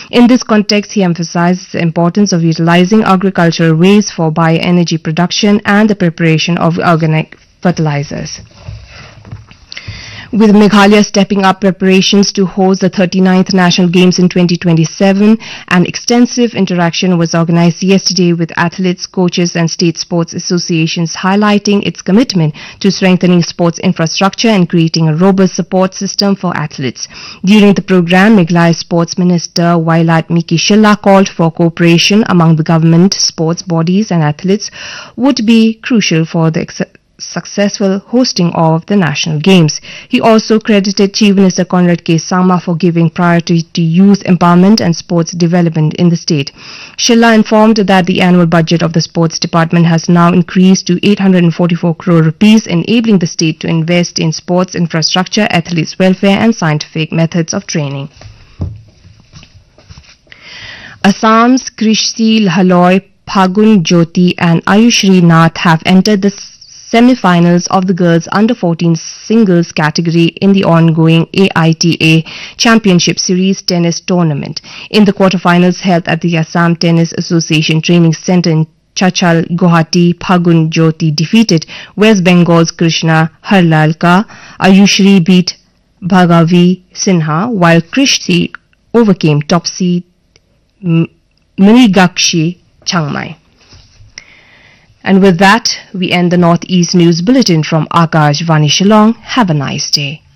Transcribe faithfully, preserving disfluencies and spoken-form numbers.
In this context, he emphasized the importance of utilizing agricultural waste for bioenergy production and the preparation of organic fertilizers. With Meghalaya stepping up preparations to host the thirty-ninth National Games in twenty twenty-seven, an extensive interaction was organized yesterday with athletes, coaches and state sports associations, highlighting its commitment to strengthening sports infrastructure and creating a robust support system for athletes. During the program, Meghalaya Sports Minister Wailat Miki Shilla called for cooperation among the government, sports bodies and athletes would be crucial for the ex- successful hosting of the National Games. He also credited Chief Minister Conrad K. Sangma for giving priority to youth empowerment and sports development in the state. Shilla informed that the annual budget of the sports department has now increased to eight hundred forty-four crore rupees, enabling the state to invest in sports infrastructure, athletes' welfare and scientific methods of training. Assam's Krishti Lhaloi, Phagun Jyoti and Ayushri Nath have entered the semi-finals of the girls under fourteen singles category in the ongoing A I T A Championship Series tennis tournament. In the quarterfinals held at the Assam Tennis Association Training Centre in Chachal, Guwahati, Phagun Jyoti defeated West Bengal's Krishna Harlalka. Ayushri beat Bhagavi Sinha, while Krishti overcame top seed Manigakshi Changmai. And with that, we end the Northeast News Bulletin from Akashvani Shillong. Have a nice day.